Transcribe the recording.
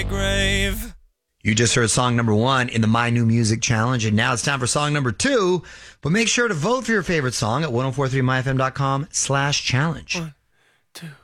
my grave. You just heard song number 1 in the My New Music Challenge, and now it's time for song number 2. But make sure to vote for your favorite song at 1043myfm.com/challenge. 1, 2.